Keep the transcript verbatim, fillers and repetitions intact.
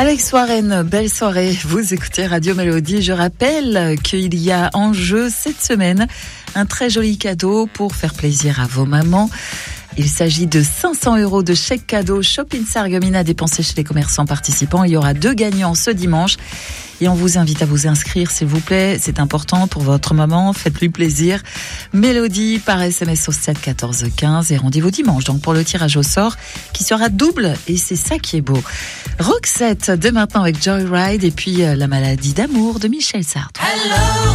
Alex Warren, belle soirée, vous écoutez Radio Mélodie. Je rappelle qu'il y a en jeu cette semaine un très joli cadeau pour faire plaisir à vos mamans. Il s'agit de cinq cents euros de chèque cadeau Shopping Sarreguemines à dépenser chez les commerçants participants. Il y aura deux gagnants ce dimanche et on vous invite à vous inscrire s'il vous plaît. C'est important pour votre maman, faites-lui plaisir. Mélodie par S M S au sept quatorze quinze et rendez-vous dimanche donc pour le tirage au sort qui sera double et c'est ça qui est beau. Roxette dès maintenant avec Joyride et puis la maladie d'amour de Michel Sardou. Hello